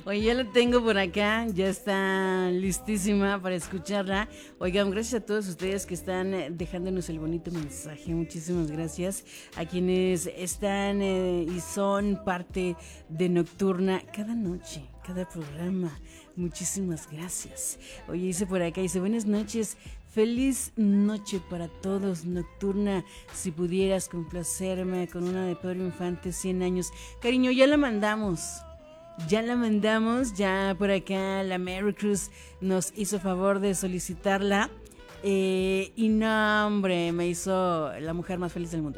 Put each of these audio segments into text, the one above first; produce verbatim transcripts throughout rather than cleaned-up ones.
Oye, ya la tengo por acá, ya está listísima para escucharla. Oigan, gracias a todos ustedes que están eh, dejándonos el bonito mensaje. Muchísimas gracias a quienes están eh, y son parte de Nocturna cada noche, cada programa. Muchísimas gracias. Oye, dice por acá, dice, buenas noches. Feliz noche para todos, Nocturna. Si pudieras complacerme con una de Pedro Infante, cien años. Cariño, ya la mandamos. Ya la mandamos, ya por acá la Mary Cruz nos hizo favor de solicitarla. Eh, y no, hombre, me hizo la mujer más feliz del mundo.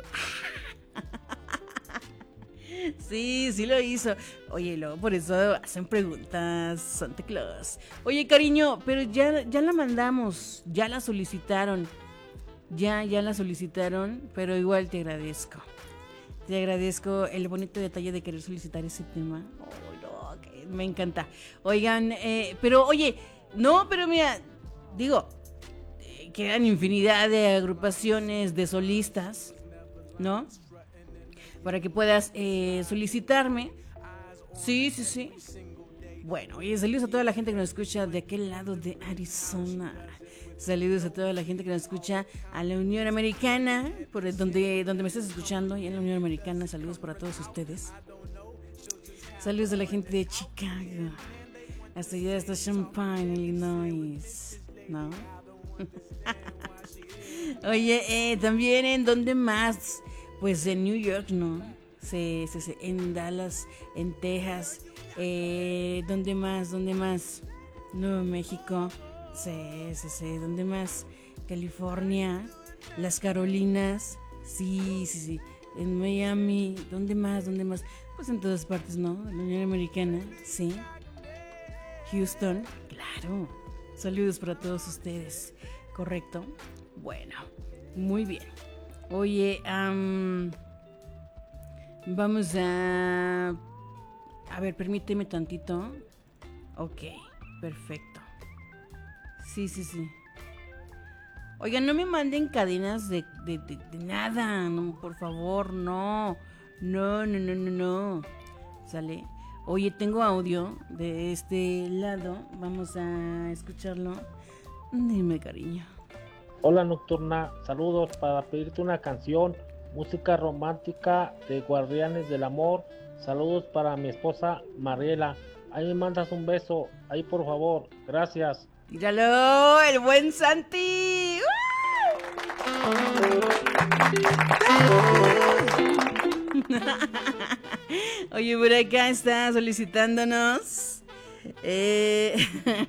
Sí, sí lo hizo. Oye, luego por eso hacen preguntas, Santa Claus. Oye, cariño, pero ya, ya la mandamos, ya la solicitaron. Ya, ya la solicitaron, pero igual te agradezco. Te agradezco el bonito detalle de querer solicitar ese tema. Oh, no, que me encanta. Oigan, eh, pero oye, no, pero mira, digo, eh, quedan infinidad de agrupaciones de solistas, ¿no? Para que puedas eh, solicitarme. Sí, sí, sí. Bueno, oye, saludos a toda la gente que nos escucha de aquel lado de Arizona. Saludos a toda la gente que nos escucha a la Unión Americana, por donde, donde me estás escuchando, y en la Unión Americana, saludos para todos ustedes. Saludos a la gente de Chicago, hasta allá hasta Champaign, Illinois, ¿no? Oye, eh, también en donde más, pues en New York, ¿no? Sí, sí, sí, en Dallas, en Texas, eh, ¿dónde más? ¿Dónde más? Nuevo México. Sí, sí, sí. ¿Dónde más? California, las Carolinas, sí, sí, sí. En Miami, ¿dónde más? ¿Dónde más? Pues en todas partes, ¿no? En la Unión Americana, sí. Houston, claro. Saludos para todos ustedes, ¿correcto? Bueno, muy bien. Oye, um, vamos a... A ver, permíteme tantito. Ok, perfecto. Sí, sí, sí. Oigan, no me manden cadenas de, de, de, de nada, no, por favor, no. No, no, no, no, no. ¿Sale? Oye, tengo audio de este lado. Vamos a escucharlo. Dime, cariño. Hola, Nocturna. Saludos para pedirte una canción, música romántica de Guardianes del Amor. Saludos para mi esposa Mariela. Ahí me mandas un beso. Ahí, por favor. Gracias. ¡Míralo! ¡El buen Santi! Oye, por acá está solicitándonos. Eh...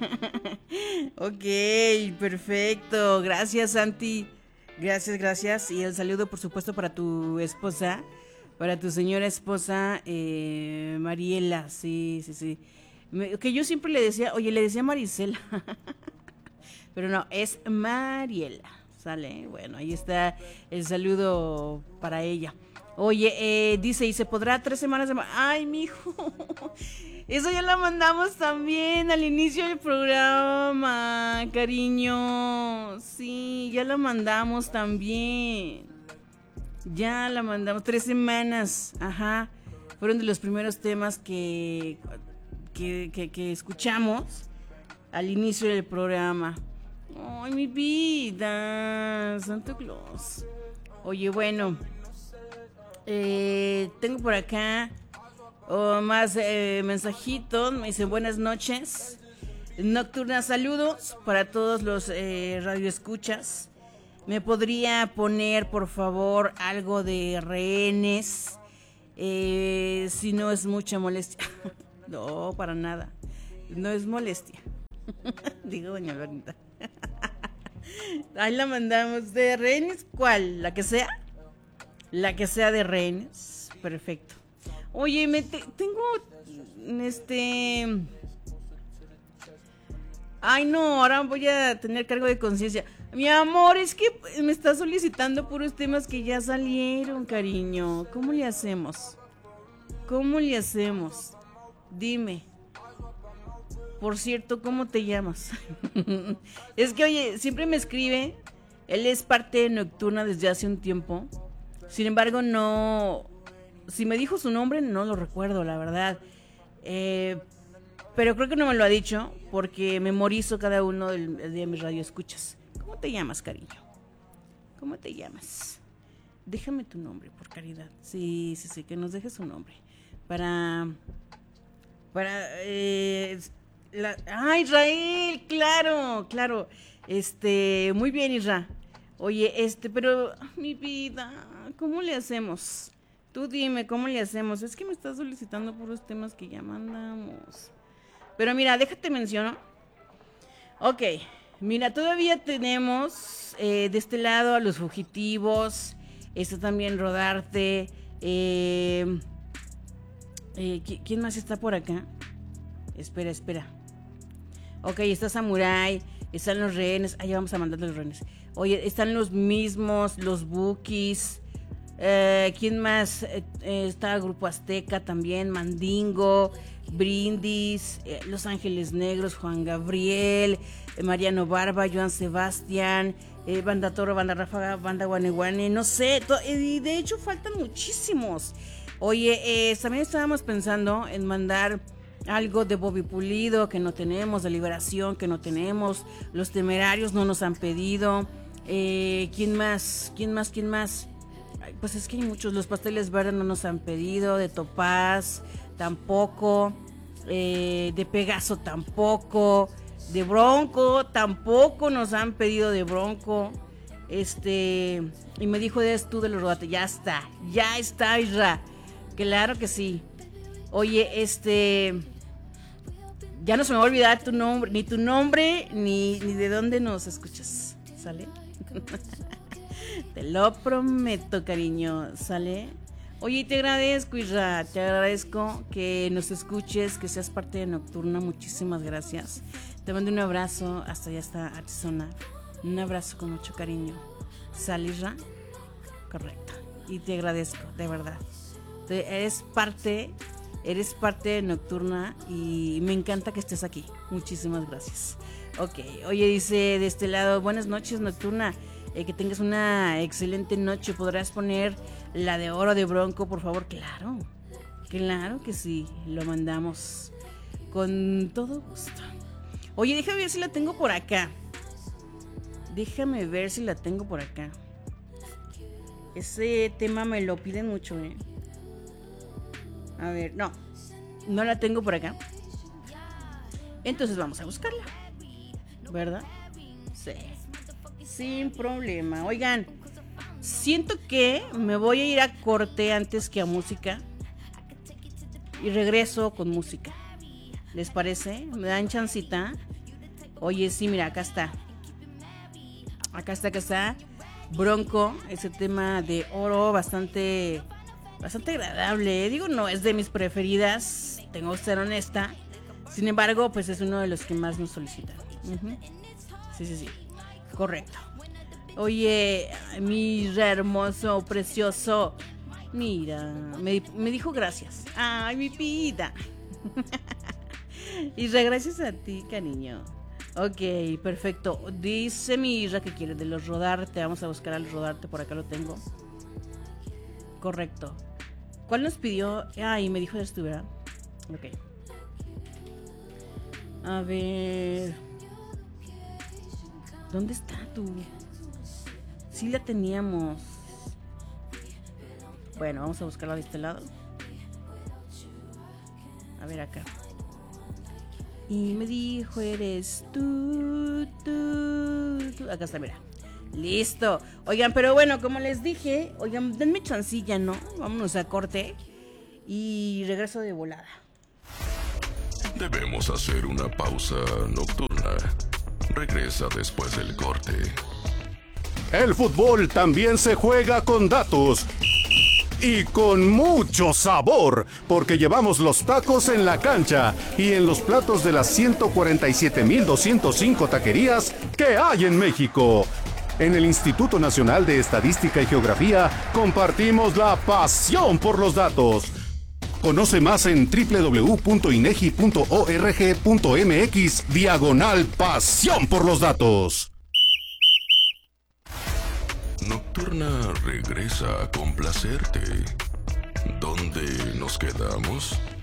ok, perfecto. Gracias, Santi. Gracias, gracias. Y el saludo, por supuesto, para tu esposa. Para tu señora esposa, eh, Mariela. Sí, sí, sí. Me, que yo siempre le decía, oye, le decía Marisela. Pero no, es Mariela. ¿Sale? Bueno, ahí está el saludo para ella. Oye, eh, dice, y se podrá tres semanas de... Ma- Ay, mijo. Eso ya la mandamos también al inicio del programa, cariño. Sí, ya la mandamos también. Ya la mandamos. Tres semanas. Ajá. Fueron de los primeros temas que... Que, que, que escuchamos al inicio del programa. Ay, mi vida, Santa Claus. Oye, bueno, eh, tengo por acá oh, más eh, mensajitos. Me dicen buenas noches, Nocturna, saludos para todos los eh, radioescuchas. ¿Me podría poner, por favor, algo de Rehenes? Eh, si no es mucha molestia. No, para nada. No es molestia. Digo, doña Bernita. Ahí la mandamos. ¿De Rehenes? ¿Cuál? ¿La que sea? La que sea de Rehenes. Perfecto. Oye, me te, tengo este... Ay, no, ahora voy a tener cargo de conciencia. Mi amor, es que me está solicitando puros temas que ya salieron, cariño. ¿Cómo le hacemos? ¿Cómo le hacemos? Dime. Por cierto, ¿cómo te llamas? Es que, oye, siempre me escribe. Él es parte de Nocturna desde hace un tiempo. Sin embargo, no... Si me dijo su nombre, no lo recuerdo, la verdad. Eh, pero creo que no me lo ha dicho porque memorizo cada uno del, de mis radioescuchas. ¿Cómo te llamas, cariño? ¿Cómo te llamas? Déjame tu nombre, por caridad. Sí, sí, sí, que nos dejes su nombre. Para... Para... Eh, la, ¡Ah, Israel! ¡Claro, claro! Este, muy bien, Isra. Oye, este, pero... Mi vida, ¿cómo le hacemos? Tú dime, ¿cómo le hacemos? Es que me estás solicitando puros temas que ya mandamos. Pero mira, déjate menciono. Ok, mira, todavía tenemos eh, de este lado a Los Fugitivos. Está también Rodarte. Eh, eh, ¿Quién más está por acá? Espera, espera. Ok, está Samurai. Están los rehenes. Ah, ya vamos a mandar los rehenes. Oye, están los mismos, los Bukis. Eh, ¿Quién más? Eh, eh, está Grupo Azteca también. Mandingo. Brindis. Eh, Los Ángeles Negros. Juan Gabriel. Eh, Mariano Barba. Joan Sebastián. Eh, Banda Toro, Banda Ráfaga, Banda Guaneguane, no sé, to- y de hecho faltan muchísimos. Oye, eh, también estábamos pensando en mandar algo de Bobby Pulido que no tenemos, de Liberación que no tenemos, Los Temerarios no nos han pedido, eh, ¿quién más? ¿Quién más? ¿Quién más? Ay, pues es que hay muchos, Los Pasteles Verdes no nos han pedido, de Topaz tampoco, eh, de Pegaso tampoco, de Bronco tampoco nos han pedido de Bronco. Este, y me dijo, eres tú de los Rodate. Ya está, ya está, Isra. Claro que sí. Oye, este, ya no se me va a olvidar tu nombre, ni tu nombre, ni, ni de dónde nos escuchas. ¿Sale? Te lo prometo, cariño. ¿Sale? Oye, te agradezco, Isra, te agradezco que nos escuches, que seas parte de Nocturna. Muchísimas gracias. Te mando un abrazo hasta allá, hasta Arizona. Un abrazo con mucho cariño. ¿Sale, Isra? Correcto. Y te agradezco, de verdad. Te, eres parte, eres parte de Nocturna y me encanta que estés aquí. Muchísimas gracias. Ok, oye, dice de este lado, buenas noches, Nocturna. Eh, que tengas una excelente noche. ¿Podrás poner la de Oro de Bronco, por favor? Claro, claro que sí. Lo mandamos con todo gusto. Oye, déjame ver si la tengo por acá. Déjame ver si la tengo por acá. Ese tema me lo piden mucho, ¿eh? A ver, no. No la tengo por acá. Entonces vamos a buscarla, ¿verdad? Sí. Sin problema. Oigan, siento que me voy a ir a corte antes que a música. Y regreso con música. ¿Les parece? ¿Me dan chancita? Oye, sí, mira, acá está. Acá está, acá está. Bronco, ese tema de Oro, bastante, bastante agradable. Digo, no es de mis preferidas, tengo que ser honesta. Sin embargo, pues es uno de los que más nos solicitan. Uh-huh. Sí, sí, sí. Correcto. Oye, mi hermoso, precioso. Mira, me, me dijo gracias. Ay, mi vida. Isra, gracias a ti, cariño. Ok, perfecto. Dice mi Isra que quiere de los Rodarte. Vamos a buscar al Rodarte, por acá lo tengo. Correcto. ¿Cuál nos pidió? Ay, me dijo eres tú, ¿verdad? Ok. A ver. ¿Dónde está tú? Sí la teníamos. Bueno, vamos a buscarla de este lado. A ver acá. Y me dijo, eres tú, tú, tú. Acá está, mira. Listo. Oigan, pero bueno, como les dije, oigan, denme chancilla, ¿no? Vámonos a corte y regreso de volada. Debemos hacer una pausa nocturna. Regresa después del corte. El fútbol también se juega con datos. Y con mucho sabor, porque llevamos los tacos en la cancha y en los platos de las ciento cuarenta y siete mil doscientos cinco taquerías que hay en México. En el Instituto Nacional de Estadística y Geografía compartimos la pasión por los datos. Conoce más en doble u doble u doble u punto inegi punto org punto mx diagonal pasión por los datos. Nocturna regresa a complacerte. ¿Dónde nos quedamos?